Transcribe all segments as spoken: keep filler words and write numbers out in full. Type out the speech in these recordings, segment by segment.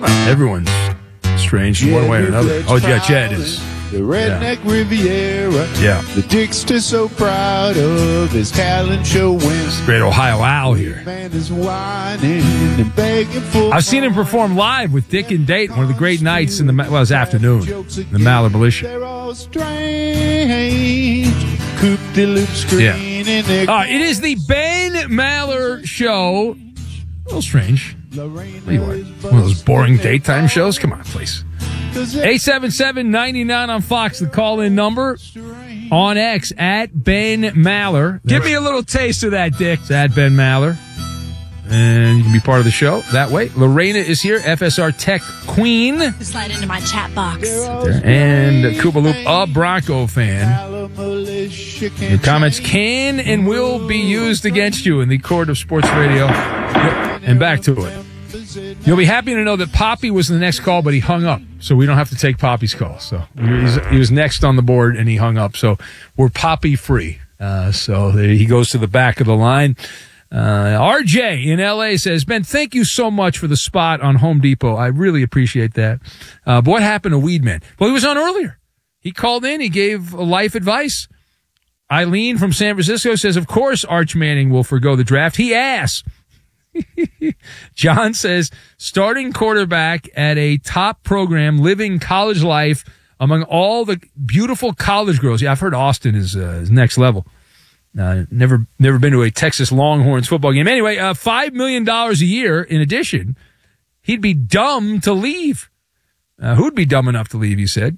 Everyone's strange in one way or another. Oh, yeah, Jed is. The Redneck yeah. Riviera. Yeah. The Dickster so proud of his talent show wins. Great Ohio Owl here. Man is whining and begging for I've seen him perform live with Dick and Date, one of the great nights in the, well, it was afternoon, the Maller Militia. They're all strange. Coop de loop screen yeah. Uh, it is the Ben Maller Show. A little strange. What do you want? One of those boring daytime shows? Come on, please. eight seven seven, nine nine on Fox, the call-in number. On X, at Ben Maller. Give me a little taste of that, Dick. It's at Ben Maller. And you can be part of the show that way. Lorena is here, F S R Tech Queen. Slide into my chat box. And Koopa Loop, a Bronco fan. Your comments can and will be used against you in the court of sports radio. And back to it. You'll be happy to know that Poppy was the next call, but he hung up, so we don't have to take Poppy's call. So he was next on the board, and he hung up. So we're Poppy free. Uh, so he goes to the back of the line. Uh, R J in L A says, Ben, thank you so much for the spot on Home Depot. I really appreciate that. Uh, but what happened to Weedman? Well, he was on earlier. He called in. He gave life advice. Eileen from San Francisco says, of course, Arch Manning will forgo the draft. He asked. John says, starting quarterback at a top program, living college life among all the beautiful college girls. Yeah, I've heard Austin is, uh, is next level. Uh, never, never been to a Texas Longhorns football game. Anyway, uh, five million dollars a year in addition. He'd be dumb to leave. Uh, who'd be dumb enough to leave, he said.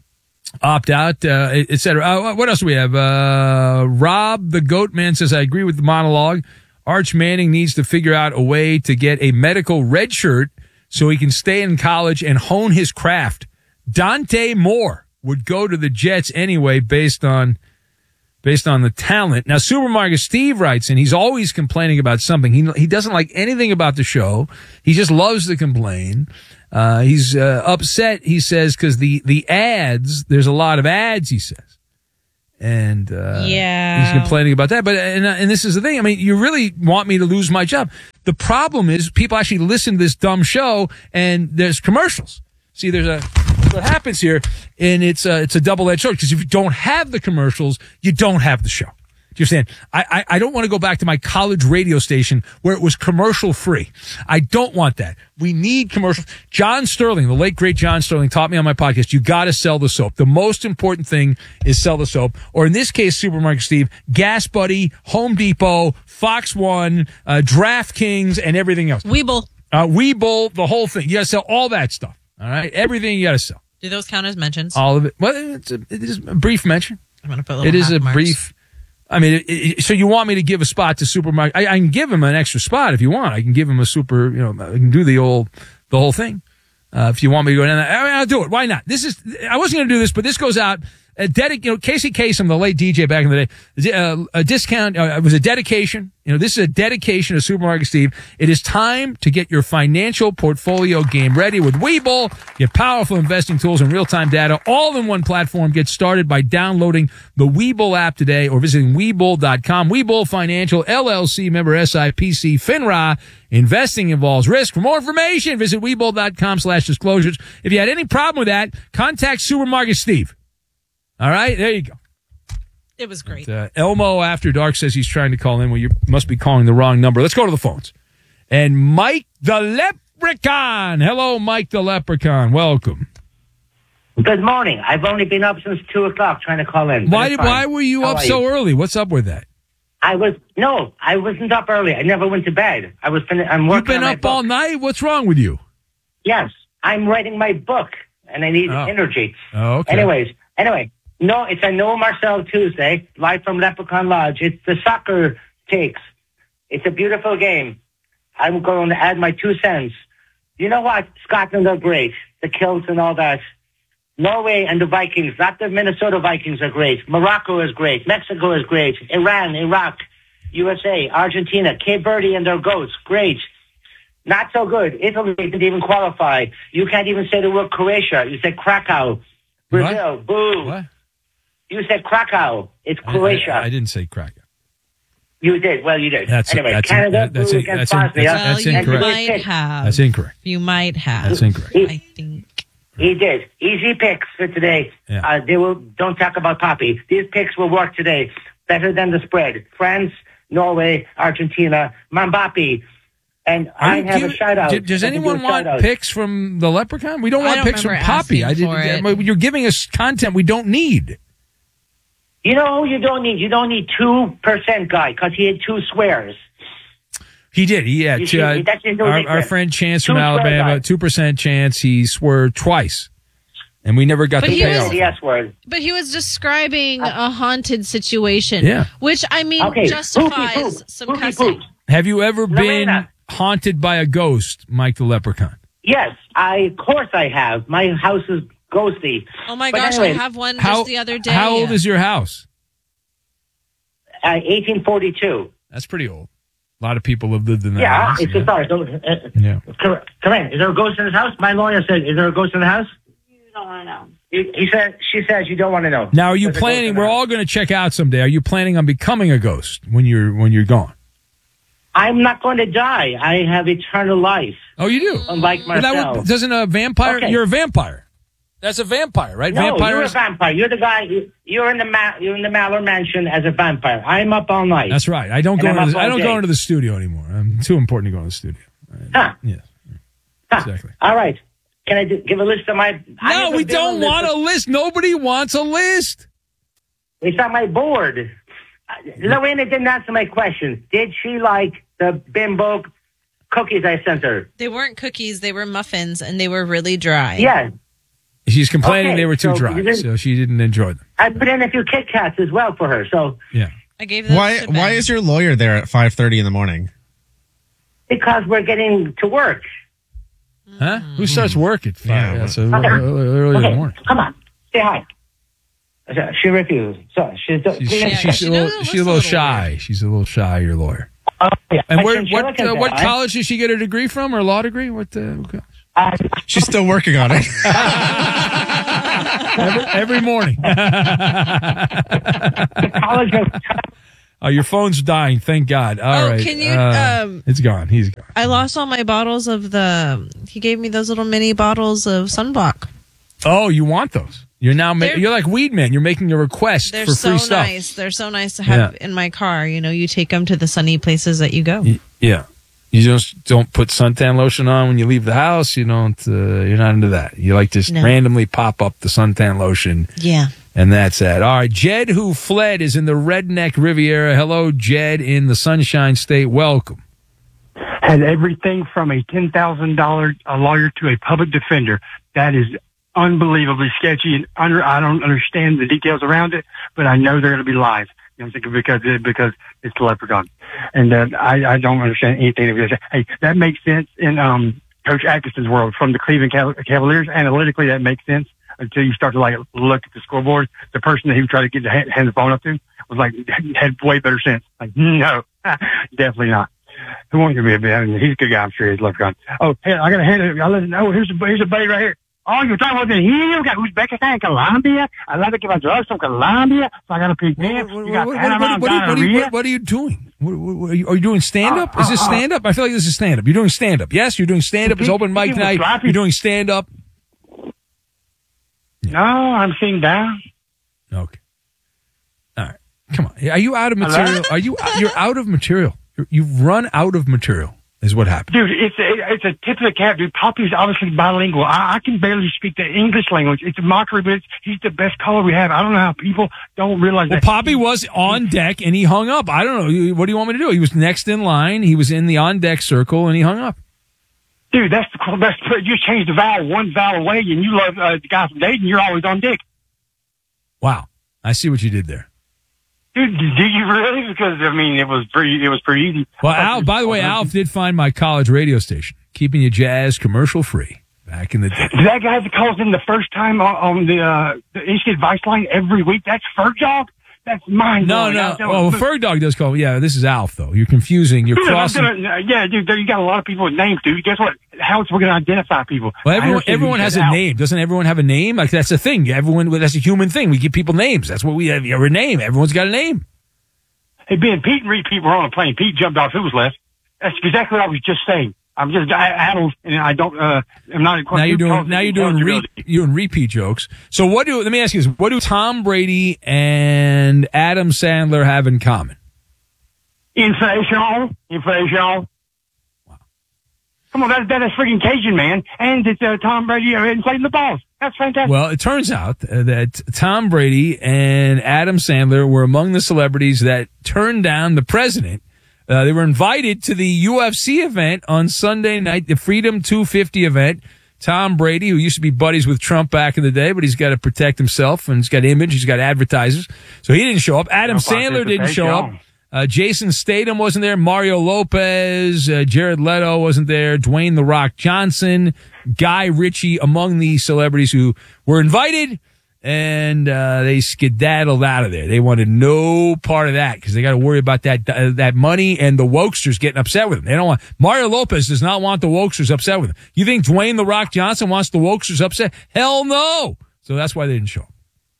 Opt out, uh, et cetera. Uh, what else do we have? Uh, Rob the Goat Man says, I agree with the monologue. Arch Manning needs to figure out a way to get a medical red shirt so he can stay in college and hone his craft. Dante Moore would go to the Jets anyway based on based on the talent. Now, Supermarket Steve writes, and he's always complaining about something. He he doesn't like anything about the show. He just loves to complain. Uh, he's uh, upset, he says, because the, the ads, there's a lot of ads, he says. And uh, yeah. he's complaining about that. But and, and this is the thing. I mean, you really want me to lose my job. The problem is people actually listen to this dumb show, and there's commercials. See, there's a what happens here, and it's a, it's a double-edged sword, because if you don't have the commercials, you don't have the show. Do you understand? I, I, I don't want to go back to my college radio station where it was commercial-free. I don't want that. We need commercials. John Sterling, the late, great John Sterling, taught me on my podcast, you got to sell the soap. The most important thing is sell the soap. Or in this case, Supermarket Steve, Gas Buddy, Home Depot, Fox One, uh, DraftKings, and everything else. Weeble. Uh, Weeble, the whole thing. You got to sell all that stuff. All right? Everything you got to sell. Do those count as mentions? All of it. Well, it's a, it is a brief mention. I'm going to put a little It is a marks. brief... I mean, it, it, so you want me to give a spot to Supermarket? I, I can give him an extra spot if you want. I can give him a super, you know, I can do the old, the whole thing. Uh, if you want me to go down there, I mean, I'll do it. Why not? This is, I wasn't going to do this, but this goes out. A dedic- you know, Casey Kasem, the late D J back in the day, uh, a discount, uh, it was a dedication. You know, this is a dedication to Supermarket Steve. It is time to get your financial portfolio game ready with Webull. Get powerful investing tools and real-time data all in one platform. Get started by downloading the Webull app today or visiting Webull dot com. Webull Financial, L L C, member S I P C, FINRA. Investing involves risk. For more information, visit Webull dot com slash disclosures. If you had any problem with that, contact Supermarket Steve. All right, there you go. It was great. But, uh, Elmo After Dark says he's trying to call in. Well, you must be calling the wrong number. Let's go to the phones. And Mike the Leprechaun. Hello, Mike the Leprechaun. Welcome. Good morning. I've only been up since two o'clock trying to call in. Why did, Why were you How up are so you? early? What's up with that? I was, no, I wasn't up early. I never went to bed. I was, fin- I'm working You've been on my up book. all night? What's wrong with you? Yes, I'm writing my book, and I need Oh. energy. Oh, okay. Anyways, anyway, no, it's a No Marcel Tuesday, live from Leprechaun Lodge. It's the soccer takes. It's a beautiful game. I'm going to add my two cents. You know what? Scotland are great. The kilts and all that. Norway and the Vikings, not the Minnesota Vikings, are great. Morocco is great. Mexico is great. Iran, Iraq, U S A, Argentina, Cape Verde and their goats, great. Not so good. Italy didn't even qualify. You can't even say the word Croatia. You said Krakow. Brazil, What? boo. What? You said Krakow. It's I- Croatia. I, I didn't say Krakow. You did. Well, you did. That's anyway, that's Canada that, that's, blew in, against that's, in, Bosnia. that's, Well, that's you incorrect. might have. That's incorrect. You might have. That's incorrect. I think. He did. Easy picks for today. Yeah. Uh, they will. Don't talk about Poppy. These picks will work today. Better than the spread. France, Norway, Argentina, Mbappe. And I have give, a shout out. Does I can anyone do a want shout-out. picks from the Leprechaun? We don't I want don't picks from remember Poppy. I asking didn't. for it. You're giving us content we don't need. You know who you don't need? You don't need two percent guy because he had two swears. He did. He had You see, uh, that's just no our, different. our friend Chance from Two swear Alabama, guys. two percent chance. He swerved twice, and we never got But the he was- payoff. The S word. But he was describing a haunted situation. Yeah. Which, I mean, Okay. justifies Poopy poop. some Poopy cussing. poop. Have you ever been Lorena. haunted by a ghost, Mike the Leprechaun? Yes, I. Of course, I have. My house is ghosty. Oh my But gosh, anyway, I have one How just the other day. How old is your house? Uh, eighteen forty-two. That's pretty old. A lot of people have lived in that Yeah, house. it's a start. So, uh, Yeah. Come come in. Is there a ghost in his house? My lawyer said, "Is there a ghost in the house?" You don't want to know. He, he said. She says you don't want to know. Now, are you There's a ghost planning? in the We're house. all going to check out someday. Are you planning on becoming a ghost when you're when you're gone? I'm not going to die. I have eternal life, Oh, you do. unlike But that myself. would, doesn't a vampire? Okay. You're a vampire. That's a vampire, right? no, you're a Vampires. vampire. You're the guy. you- You're in the ma- you're in the Mallory Mansion as a vampire. I'm up all night. That's right. I don't And go. I'm Into up the, I all don't day. go into the studio anymore. I'm too important to go into the studio. Huh. Yes. Huh. Exactly. All right. Can I do, give a list of my? I No, have we a bill don't list want of- a list. Nobody wants a list. It's on my board. Uh, Lorena didn't answer my question. Did she like the bimbo cookies I sent her? They weren't cookies, they were muffins, and they were really dry. Yeah. She's complaining Okay, they were too so dry, you didn't- so she didn't enjoy them. I put in a few Kit Kats as well for her. So Yeah. I gave them Why to Ben. why is your lawyer there at five thirty in the morning? because we're getting to work. Huh? Who starts work at five? Yeah. That's a, early, early in the Okay, morning. come on. Say hi. So She refused. So she's, She's, Yeah, she's, she a knows little, it she's a looks a little little shy. She's a little shy, your lawyer. Oh, yeah. And I where, said, what "Sure, uh, I what can college did she get her degree from, or law degree? What, uh, what college? Uh, She's still working on it. every, every morning. college of Oh, your phone's dying. Thank God. All Oh, right. can you, Uh, um, it's gone. He's gone. I lost all my bottles of the. He gave me those little mini bottles of sunblock. Oh, you want those? You're now ma- They're- you're like Weed Man. You're making a request They're for so free stuff. nice. They're so nice to have Yeah. in my car. You know, you take them to the sunny places that you go. Y- Yeah. You just don't put suntan lotion on when you leave the house. You don't. Uh, you're not into that. You like to just No. randomly pop up the suntan lotion, Yeah. and that's it. All right. Jed, who fled, is in the Redneck Riviera. Hello, Jed, in the Sunshine State. Welcome. Had everything from a ten thousand dollars a lawyer to a public defender. That is unbelievably sketchy, and under, I don't understand the details around it, but I know they're going to be lies. You know what I'm saying? Because it, because it's the Leprechaun, and uh, I I don't understand anything of this. Hey, that makes sense in um Coach Atkinson's world from the Cleveland Cav- Cavaliers. Analytically, that makes sense until you start to like look at the scoreboard. The person that he would try to get the hand, hand the phone up to was like had way better sense. Like no, definitely not. Who wants to be a bad? He's a good guy. I'm sure he's Leprechaun. Oh, hey, I got a hand. I let know. Here's a here's a buddy right here. Oh, you're talking about the heel? Got Uzbekistan, Colombia. I love to give a drugs from Colombia, so I got to pick them. What, You got what- Panama, what- what- what- what are you- gonorrhea. what- what are you doing? What- what- Are you, are you doing stand up? Uh, Is this uh, uh. stand up? I feel like this is stand up. You're doing stand up. Yes, you're doing stand up. It's open mic People tonight. slap you. You're doing stand up. No, I'm sitting down. Okay. All right. Come on. Are you out of Hello? material? Are you? You're out of material. You're, you've run out of material. Is what happened. Dude, it's a, it's a tip of the cap, dude. Poppy's obviously bilingual. I, I can barely speak the English language. It's a mockery, but it's, he's the best caller we have. I don't know how people don't realize Well, that. Poppy was on deck and he hung up. I don't know. You- What do you want me to do? He was next in line. He was in the on deck circle and he hung up. Dude, that's the cool best. You just change the vowel one vowel away, and you love uh, the guy from Dayton. You're always on dick. Wow. I see what you did there. Dude, do you really? Because I mean, it was pretty. It was pretty easy. Well, Al, by the way, Alf did find my college radio station, keeping you jazz commercial free back in the day. That guy that calls in the first time on, on the uh, the instant advice line every week. That's Ferg. That's mind No, blowing. no. Oh, Ferg Dog does call. Yeah, this is Alf, though. You're confusing. You're Dude, I'm crossing. doing- uh, yeah, dude, you got a lot of people with names, dude. Guess what? How else we're going to identify people? Well, I everyone, understand everyone you has said a Al. name. Doesn't everyone have a name? Like, that's a thing. Everyone, that's a human thing. We give people names. That's what we have. You have a name. Everyone's got a name. Hey, Ben, Pete and Repeat were on a plane. Pete jumped off. Who was left? That's exactly what I was just saying. I'm just, I, I don't, and I don't, uh, I'm not. Now you're doing, now you're doing, re, you're doing repeat jokes. So what do, let me ask you this, what do Tom Brady and Adam Sandler have in common? Inflation. Inflation. Wow. Come on, that, that is freaking Cajun, man. And it's, uh, Tom Brady uh, inflating the balls. That's fantastic. Well, it turns out that Tom Brady and Adam Sandler were among the celebrities that turned down the president. Uh, they were invited to the U F C event on Sunday night, the Freedom two fifty event. Tom Brady, who used to be buddies with Trump back in the day, but he's got to protect himself, and he's got image, he's got advertisers. So he didn't show up. Adam Sandler didn't show up. Uh, Jason Statham wasn't there. Mario Lopez, uh, Jared Leto wasn't there. Dwayne The Rock Johnson, Guy Ritchie, among the celebrities who were invited. And uh, they skedaddled out of there. They wanted no part of that because they got to worry about that uh, that money and the wokesters getting upset with them. They don't want Mario Lopez does not want the wokesters upset with him. You think Dwayne The Rock Johnson wants the wokesters upset? Hell no. So that's why they didn't show up.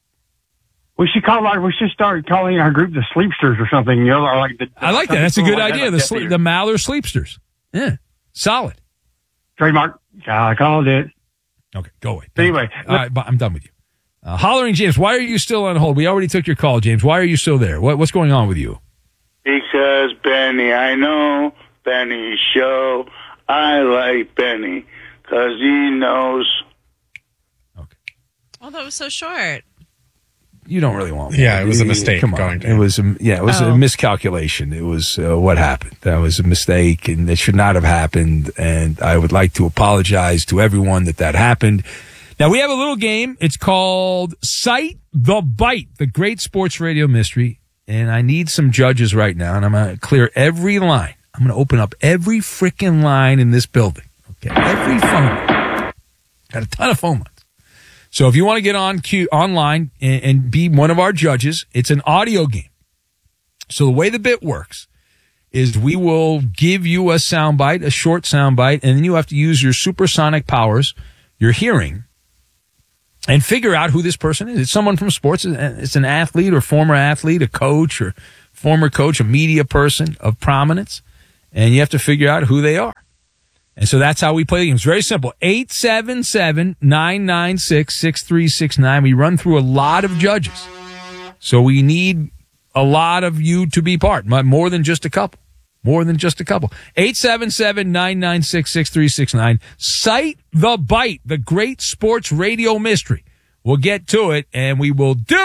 We should call like we should start calling our group the Sleepsters or something. You know, or like the, I like that. That's a good like idea. Like the sle- the Maller Sleepsters. Yeah, solid. Trademark. I called it. Okay, go away. Anyway, all right, I'm done with you. Uh, Hollering James, why are you still on hold? We already took your call, James. Why are you still there? What, what's going on with you? Because Benny, I know Benny's show. I like Benny because he knows. Okay. Oh, that was so short. You don't really want. Yeah, it was a mistake. Come on, going to. it was. A, yeah, it was oh. a miscalculation. It was uh, what happened. That was a mistake, and it should not have happened. And I would like to apologize to everyone that that happened. Now, we have a little game. It's called Cite the Bite, the great sports radio mystery. And I need some judges right now, and I'm going to clear every line. I'm going to open up every freaking line in this building. Okay, every phone line. Got a ton of phone lines. So if you want to get on Q, online and, and be one of our judges, it's an audio game. So the way the bit works is we will give you a soundbite, a short soundbite, and then you have to use your supersonic powers, your hearing, and figure out who this person is. It's someone from sports. It's an athlete or former athlete, a coach or former coach, a media person of prominence. And you have to figure out who they are. And so that's how we play the game. It's very simple. eight seven seven, nine nine six, six three six nine. We run through a lot of judges. So we need a lot of you to be part, more than just a couple. More than just a couple. eight seven seven, nine nine six, six three six nine. Cite the Bite, the great sports radio mystery. We'll get to it, and we will do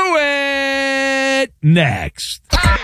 it next.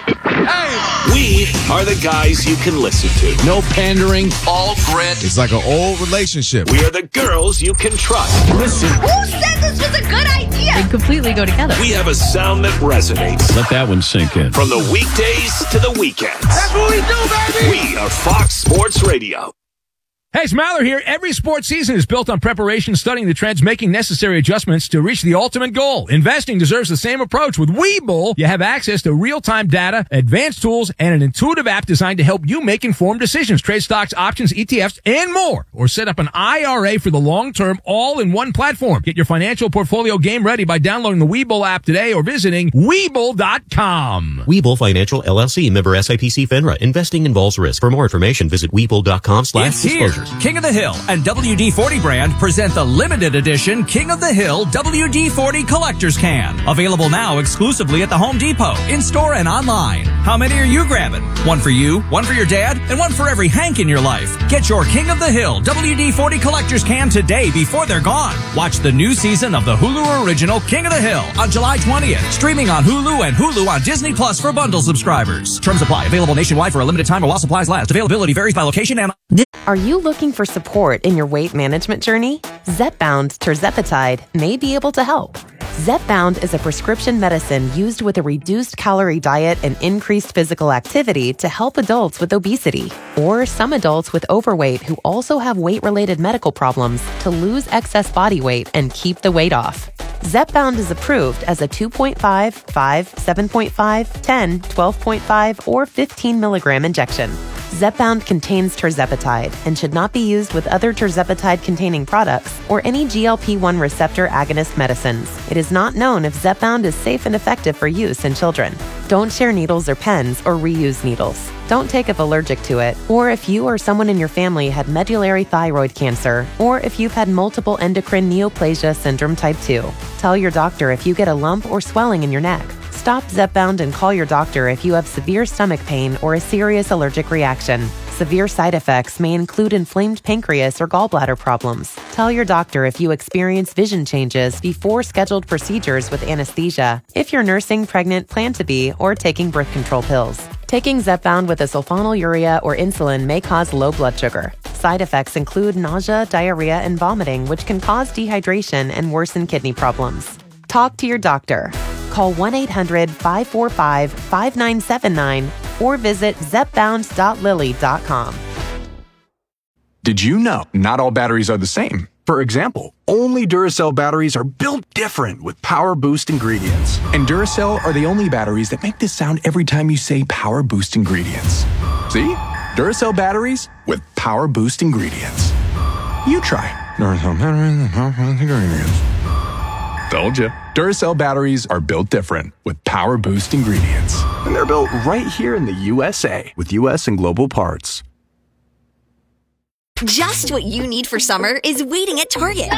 We are the guys you can listen to. No pandering, all grit. It's like an old relationship. We are the girls you can trust. Listen. Who said this was a good idea? They completely go together. We have a sound that resonates. Let that one sink in. From the weekdays to the weekends. That's what we do, baby. We are Fox Sports Radio. Hey, it's Maller here. Every sports season is built on preparation, studying the trends, making necessary adjustments to reach the ultimate goal. Investing deserves the same approach. With Webull, you have access to real-time data, advanced tools, and an intuitive app designed to help you make informed decisions. Trade stocks, options, E T Fs, and more. Or set up an I R A for the long term, all in one platform. Get your financial portfolio game ready by downloading the Webull app today or visiting Webull dot com. Webull Financial, L L C, member S I P C FINRA. Investing involves risk. For more information, visit Webull dot com slash disclosures. King of the Hill and W D forty brand present the limited edition King of the Hill W D forty Collector's Can. Available now exclusively at the Home Depot, in-store and online. How many are you grabbing? One for you, one for your dad, and one for every Hank in your life. Get your King of the Hill W D forty Collector's Can today before they're gone. Watch the new season of the Hulu original King of the Hill on July twentieth. Streaming on Hulu and Hulu on Disney Plus for bundle subscribers. Terms apply. Available nationwide for a limited time or while supplies last. Availability varies by location and... Are you looking for support in your weight management journey? Zepbound tirzepatide may be able to help. Zepbound is a prescription medicine used with a reduced calorie diet and increased physical activity to help adults with obesity or some adults with overweight who also have weight-related medical problems to lose excess body weight and keep the weight off. Zepbound is approved as a two point five, five, seven point five, ten, twelve point five, or fifteen milligram injection. Zepbound contains tirzepatide and should not be used with other tirzepatide-containing products or any G L P one receptor agonist medicines. It is not known if Zepbound is safe and effective for use in children. Don't share needles or pens or reuse needles. Don't take if allergic to it, or if you or someone in your family had medullary thyroid cancer, or if you've had multiple endocrine neoplasia syndrome type two. Tell your doctor if you get a lump or swelling in your neck. Stop Zepbound and call your doctor if you have severe stomach pain or a serious allergic reaction. Severe side effects may include inflamed pancreas or gallbladder problems. Tell your doctor if you experience vision changes before scheduled procedures with anesthesia, if you're nursing, pregnant, plan to be, or taking birth control pills. Taking Zepbound with a sulfonylurea or insulin may cause low blood sugar. Side effects include nausea, diarrhea, and vomiting, which can cause dehydration and worsen kidney problems. Talk to your doctor. Call one eight hundred five four five five nine seven nine or visit zepbound dot lilly dot com. Did you know not all batteries are the same? For example, only Duracell batteries are built different with Power Boost ingredients. And Duracell are the only batteries that make this sound every time you say Power Boost ingredients. See? Duracell batteries with Power Boost ingredients. You try. Duracell batteries with Power Boost ingredients. Told you. Duracell batteries are built different with Power Boost ingredients. And they're built right here in the U S A with U S and global parts. Just what you need for summer is waiting at Target.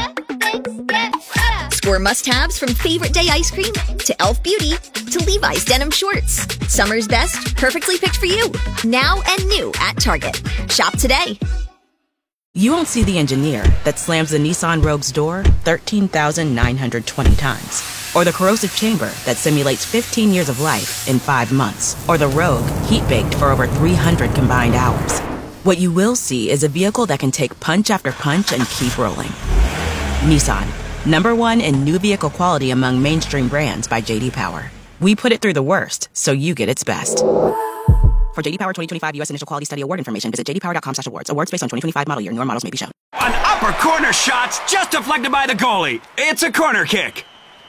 Score must-haves from Favorite Day ice cream to Elf Beauty to Levi's denim shorts. Summer's best, perfectly picked for you. Now and new at Target. Shop today. You won't see the engineer that slams the Nissan Rogue's door thirteen thousand nine hundred twenty times. Or the corrosive chamber that simulates fifteen years of life in five months. Or the Rogue heat-baked for over three hundred combined hours. What you will see is a vehicle that can take punch after punch and keep rolling. Nissan, number one in new vehicle quality among mainstream brands by J D Power. We put it through the worst, so you get its best. For J D Power twenty twenty-five U S Initial Quality Study Award information, visit j d power dot com slash awards. Awards based on twenty twenty-five model year. Newer models may be shown. An upper corner shot's just deflected by the goalie. It's a corner kick.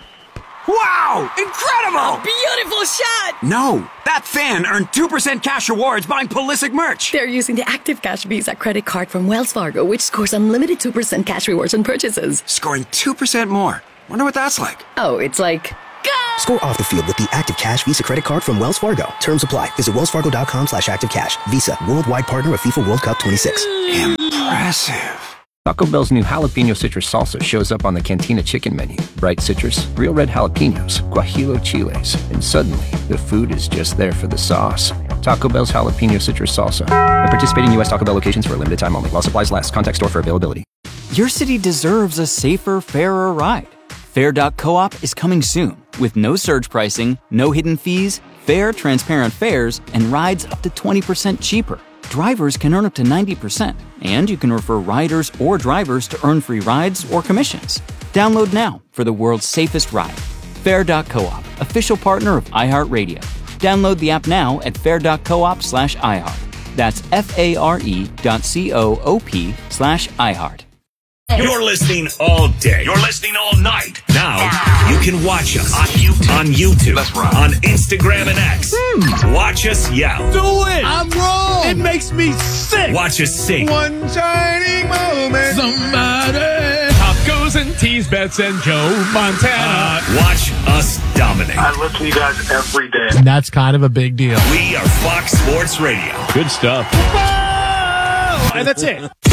Wow! Incredible! Beautiful shot! No, that fan earned two percent cash rewards buying Pulisic merch. They're using the Active Cash Visa credit card from Wells Fargo, which scores unlimited two percent cash rewards on purchases. Scoring two percent more. Wonder what that's like. Oh, it's like... Go! Score off the field with the Active Cash Visa credit card from Wells Fargo. Terms apply. Visit wells fargo dot com slash active cash. Visa, worldwide partner of FIFA World Cup twenty-six. Impressive. Taco Bell's new jalapeno citrus salsa shows up on the Cantina chicken menu. Bright citrus, real red jalapenos, guajillo chiles, and suddenly the food is just there for the sauce. Taco Bell's jalapeno citrus salsa. At participating U S Taco Bell locations for a limited time only. While supplies last. Contact store for availability. Your city deserves a safer, fairer ride. Fair dot coop is coming soon with no surge pricing, no hidden fees, fair, transparent fares, and rides up to twenty percent cheaper. Drivers can earn up to ninety percent, and you can refer riders or drivers to earn free rides or commissions. Download now for the world's safest ride. Fair dot coop, official partner of iHeartRadio. Download the app now at fair dot coop slash iHeart. That's F-A-R-E dot C-O-O-P slash iHeart. You're listening all day. You're listening all night. Now you can watch us on YouTube, on, YouTube, That's right. on Instagram and X. Hmm. Watch us yell. Do it. I'm wrong. It makes me sick. Watch us sing. One shining moment. Somebody. Tacos and tease bets and Joe Montana. Uh, watch us dominate. I listen to you guys every day. And that's kind of a big deal. We are Fox Sports Radio. Good stuff. Whoa! And that's it.